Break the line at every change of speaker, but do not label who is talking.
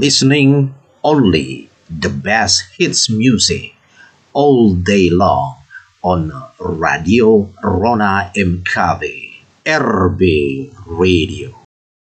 listening only the best hits music all day long on Radio Rona MKB RB Radio.